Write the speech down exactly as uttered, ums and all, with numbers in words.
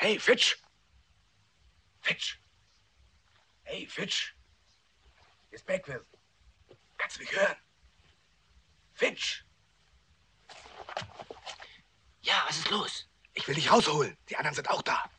Hey, Fitch! Fitch! Hey, Fitch! Hier ist Beckwith. Kannst du mich hören? Fitch! Ja, was ist los? Ich will dich rausholen. Die anderen sind auch da.